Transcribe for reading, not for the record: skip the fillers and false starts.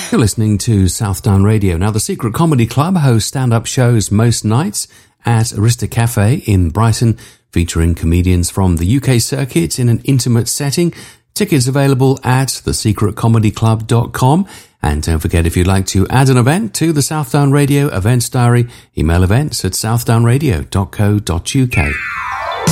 You're listening to Southdown Radio. Now, the Secret Comedy Club hosts stand-up shows most nights at Arista Cafe in Brighton, featuring comedians from the UK circuit in an intimate setting. Tickets available at thesecretcomedyclub.com. And don't forget, if you'd like to add an event to the Southdown Radio Events Diary, email events@southdownradio.co.uk.